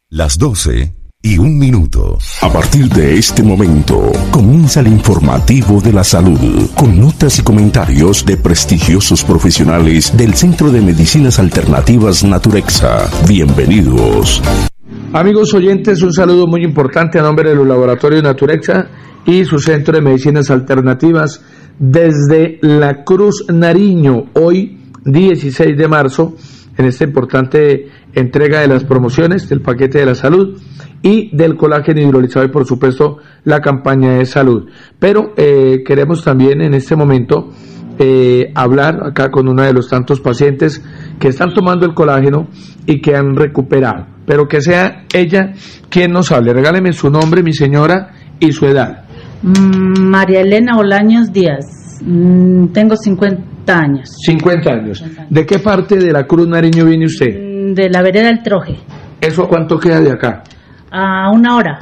Las 12:01. A partir de este momento, comienza el informativo de la salud, con notas y comentarios de prestigiosos profesionales del Centro de Medicinas Alternativas Naturexa. Bienvenidos. Amigos oyentes, un saludo muy importante a nombre de los laboratorios Naturexa y su Centro de Medicinas Alternativas desde La Cruz, Nariño, hoy 16 de marzo, en esta importante entrega de las promociones del paquete de la salud y del colágeno hidrolizado y por supuesto la campaña de salud. Pero queremos también en este momento hablar acá con una de los tantos pacientes que están tomando el colágeno y que han recuperado, pero que sea ella quien nos hable. Regáleme su nombre, mi señora, y su edad. María Elena Bolaños Díaz, tengo 50 años. 50 años. ¿De qué parte de La Cruz, Nariño viene usted? De la vereda del Troje. ¿Eso cuánto queda de acá? A una hora.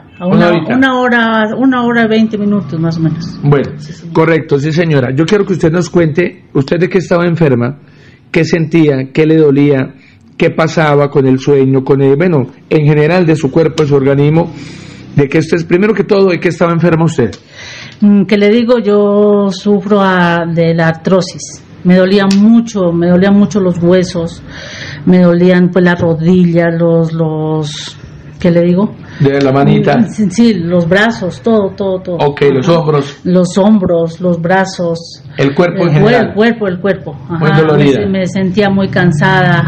Una hora 20 minutos más o menos. Bueno, sí, correcto, sí señora. Yo quiero que usted nos cuente, usted de qué estaba enferma, qué sentía, qué le dolía, qué pasaba con el sueño, bueno, en general de su cuerpo, de su organismo, de que usted, primero que todo, de qué estaba enferma usted. Que le digo, yo sufro de la artrosis. Me dolían mucho los huesos, me dolían pues las rodillas, los ¿qué le digo? De la manita. Sí, los brazos, todo. Ok, los hombros. Los hombros, los brazos. El cuerpo en general. El cuerpo. Ajá. Muy dolorida. Me sentía muy cansada,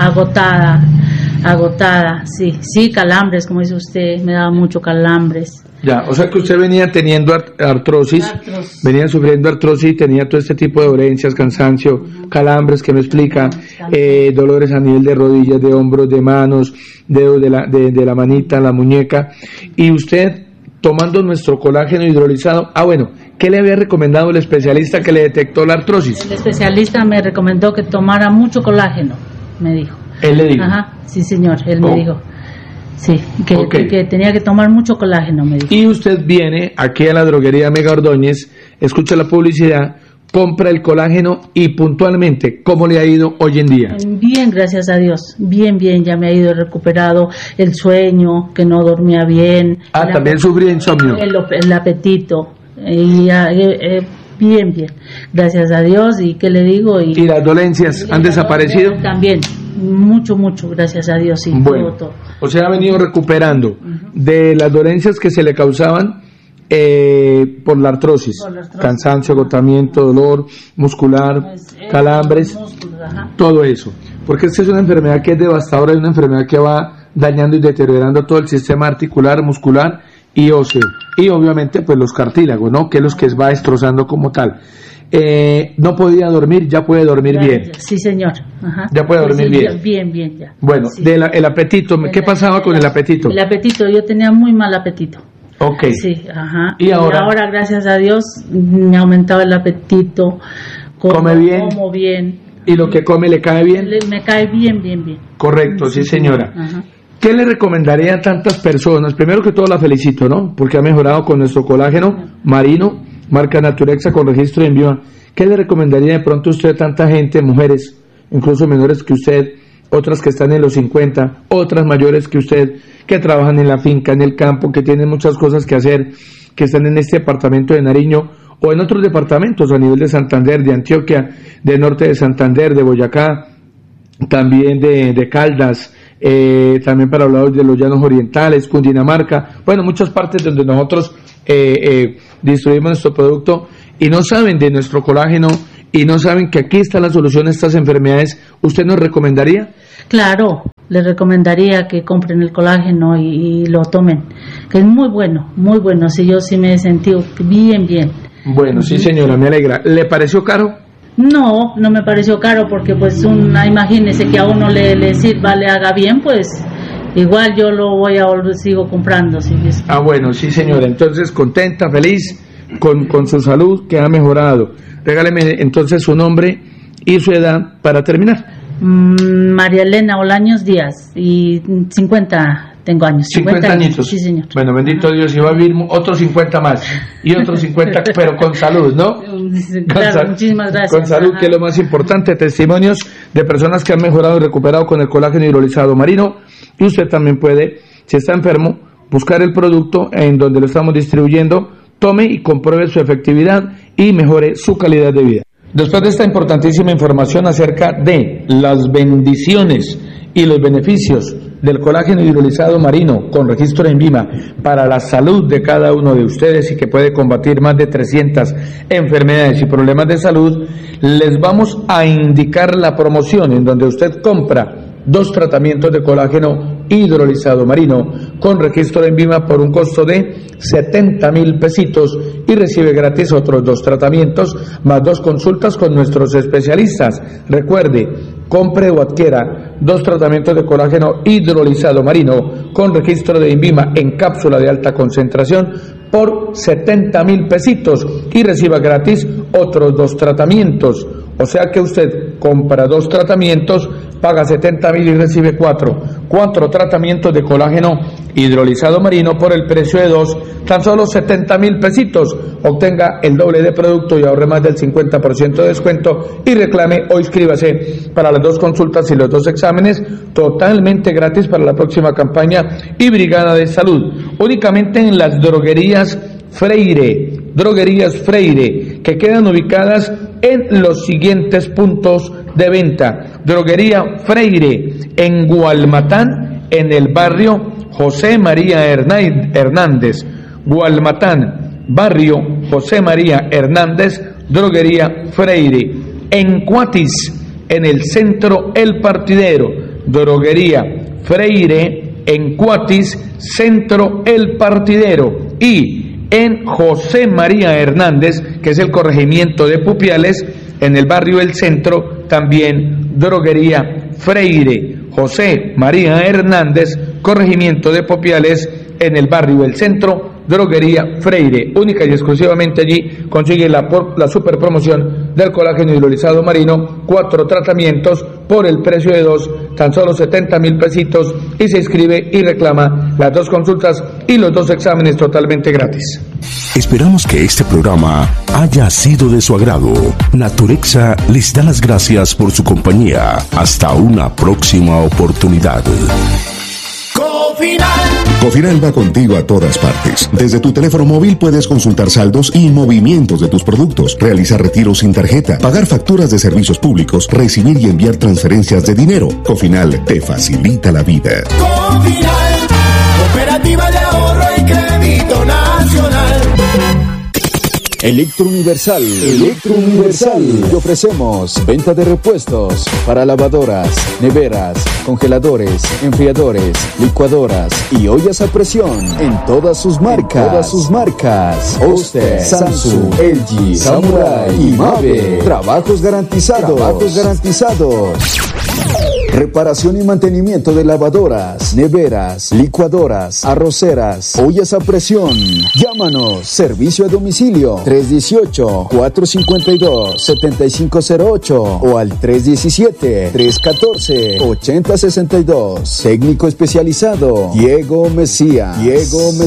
agotada, sí, calambres, como dice usted, me daba mucho calambres. Ya, o sea que usted venía teniendo artrosis, venía sufriendo artrosis, tenía todo este tipo de dolencias, cansancio, calambres que me explica, dolores a nivel de rodillas, de hombros, de manos, dedos de la manita, la muñeca, y usted tomando nuestro colágeno hidrolizado. Bueno, ¿qué le había recomendado el especialista que le detectó la artrosis? El especialista me recomendó que tomara mucho colágeno, me dijo. ¿Él le dijo? Ajá, sí señor, él me dijo. Sí, que tenía que tomar mucho colágeno, me dijo. Y usted viene aquí a la droguería Mega Ordóñez, escucha la publicidad, compra el colágeno y puntualmente, ¿cómo le ha ido hoy en día? Bien, gracias a Dios, bien, ya me ha ido recuperado el sueño, que no dormía bien. También sufrí insomnio. El apetito, bien, gracias a Dios, y ¿qué le digo? ¿Y las dolencias han desaparecido? También, mucho, gracias a Dios, sí, bueno, todo. O sea, ha venido recuperando de las dolencias que se le causaban por la artrosis, cansancio, agotamiento, dolor muscular, calambres, todo eso, porque esta es una enfermedad que es devastadora, es una enfermedad que va dañando y deteriorando todo el sistema articular, muscular y óseo, y obviamente pues los cartílagos, ¿no? Que es los que va destrozando como tal. No podía dormir, ya puede dormir bien. Sí, señor. Ajá. Ya puede dormir bien. Bien, ya. Bueno, sí. El apetito, ¿qué pasaba con el apetito? El apetito, yo tenía muy mal apetito. Ok. Sí, ajá. ¿Y ahora, gracias a Dios, me aumentaba el apetito. ¿Come bien? Como bien. ¿Y lo que come le cae bien? Me cae bien. Correcto, sí señora. Ajá. ¿Qué le recomendaría a tantas personas? Primero que todo la felicito, ¿no? Porque ha mejorado con nuestro colágeno marino, marca Naturexa con registro de envío. ¿Qué le recomendaría de pronto a usted a tanta gente, mujeres, incluso menores que usted, otras que están en los 50, otras mayores que usted, que trabajan en la finca, en el campo, que tienen muchas cosas que hacer, que están en este departamento de Nariño o en otros departamentos a nivel de Santander, de Antioquia, del norte de Santander, de Boyacá, también de Caldas, también para hablar de los llanos orientales, Cundinamarca, bueno, muchas partes donde nosotros distribuimos nuestro producto y no saben de nuestro colágeno y no saben que aquí está la solución a estas enfermedades. ¿Usted nos recomendaría? Claro, les recomendaría que compren el colágeno y lo tomen, que es muy bueno, sí, yo sí me he sentido bien. Bueno, sí señora, me alegra. ¿Le pareció caro? No me pareció caro porque pues imagínese que a uno le sirva, le haga bien, pues igual yo sigo comprando. ¿Sí? Bueno, sí señora, entonces contenta, feliz con su salud que ha mejorado. Regáleme entonces su nombre y su edad para terminar. María Elena Bolaños Díaz y 50 tengo años. 50 añitos. Sí, señor. Bueno, bendito Dios, y va a vivir otros 50 más y otros 50, pero con salud, ¿no? Claro, muchísimas gracias. Con salud, que es lo más importante. Testimonios de personas que han mejorado y recuperado con el colágeno hidrolizado marino, y usted también puede Si está enfermo, buscar el producto en donde lo estamos distribuyendo, tome y compruebe su efectividad y mejore su calidad de vida. Después de esta importantísima información acerca de las bendiciones y los beneficios del colágeno hidrolizado marino con registro en INVIMA para la salud de cada uno de ustedes y que puede combatir más de 300 enfermedades y problemas de salud, les vamos a indicar la promoción en donde usted compra 2 tratamientos de colágeno hidrolizado marino con registro en INVIMA por un costo de 70,000 pesitos y recibe gratis otros 2 tratamientos más 2 consultas con nuestros especialistas. Recuerde, compre o adquiera 2 tratamientos de colágeno hidrolizado marino con registro de INVIMA en cápsula de alta concentración por 70,000 pesitos y reciba gratis otros 2 tratamientos. O sea que usted compra 2 tratamientos, paga 70,000 y recibe 4 tratamientos de colágeno hidrolizado marino por el precio de 2, tan solo 70,000 pesitos. Obtenga el doble de producto y ahorre más del 50% de descuento y reclame o inscríbase para las 2 consultas y los 2 exámenes totalmente gratis para la próxima campaña y Brigada de Salud. Únicamente en las droguerías Freire, que quedan ubicadas en los siguientes puntos de venta. Droguería Freire en Gualmatán, en el barrio José María Hernández. Gualmatán, barrio José María Hernández, Droguería Freire. En Cuatis, en el centro El Partidero. Droguería Freire en Cuatis, centro El Partidero. Y en José María Hernández, que es el corregimiento de Pupiales, en el barrio El Centro, también Droguería Freire. José María Hernández, corregimiento de Pupiales, en el barrio El Centro, Droguería Freire. Única y exclusivamente allí consigue la super promoción del colágeno hidrolizado marino, 4 tratamientos por el precio de 2, tan solo 70,000 pesitos y se inscribe y reclama las 2 consultas y los 2 exámenes totalmente gratis. Esperamos que este programa haya sido de su agrado. Naturexa les da las gracias por su compañía. Hasta una próxima oportunidad. Cofinal va contigo a todas partes. Desde tu teléfono móvil puedes consultar saldos y movimientos de tus productos, realizar retiros sin tarjeta, pagar facturas de servicios públicos, recibir y enviar transferencias de dinero. Cofinal te facilita la vida. Cofinal, Cooperativa de Ahorro y Crédito Nacional. Electrouniversal. Le ofrecemos venta de repuestos para lavadoras, neveras, congeladores, enfriadores, licuadoras y ollas a presión en todas sus marcas. Oster, Samsung, LG, Samurai y Mave. Trabajos garantizados. Reparación y mantenimiento de lavadoras, neveras, licuadoras, arroceras, ollas a presión. Llámanos. Servicio a domicilio 318-452-7508 o al 317-314-8062. Técnico especializado Diego Mesías.